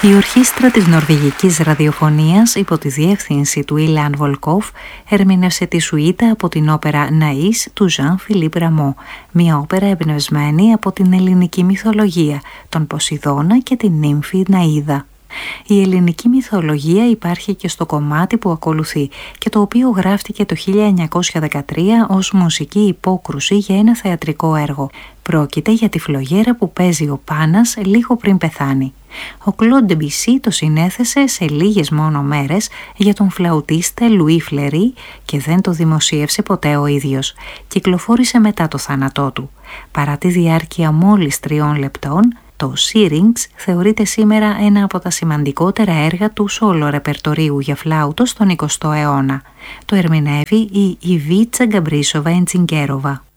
Η ορχήστρα της Νορβηγικής Ραδιοφωνίας υπό τη διεύθυνση του Ιλάν Βολκόφ ερμήνευσε τη σουίτα από την όπερα «Ναΐς» του Ζαν Φιλίπ Ραμό, μια όπερα εμπνευσμένη από την ελληνική μυθολογία, τον Ποσειδώνα και την νύμφη Ναΐδα. Η ελληνική μυθολογία υπάρχει και στο κομμάτι που ακολουθεί και το οποίο γράφτηκε το 1913 ως μουσική υπόκρουση για ένα θεατρικό έργο. Πρόκειται για τη φλογέρα που παίζει ο Πάνας λίγο πριν πεθάνει. Ο Κλοντ Ντεμπισί το συνέθεσε σε λίγες μόνο μέρες για τον φλαουτίστα Λουί Φλερί και δεν το δημοσίευσε ποτέ ο ίδιος. Κυκλοφόρησε μετά το θάνατό του. Παρά τη διάρκεια μόλις 3 λεπτών, το Σίρινγκς θεωρείται σήμερα ένα από τα σημαντικότερα έργα του σόλο ρεπερτορίου για φλάουτο στον 20ο αιώνα. Το ερμηνεύει η Ιβίτσα Γκαμπρίσοβα Εντσιγκέροβα.